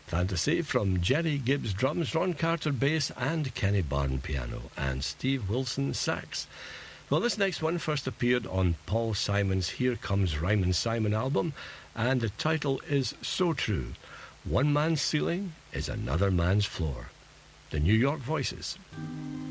Fantasy from Jerry Gibbs drums, Ron Carter bass, and Kenny Barn piano, and Steve Wilson sax. Well, this next one first appeared on Paul Simon's Here Comes Ryman Simon album, and the title is So True. One man's ceiling is another man's floor. The New York Voices.